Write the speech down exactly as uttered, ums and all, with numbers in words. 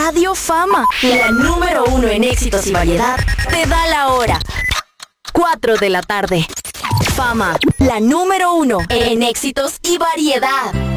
Radio Fama, la número uno en éxitos y variedad, te da la hora. cuatro de la tarde. Fama, la número uno en éxitos y variedad.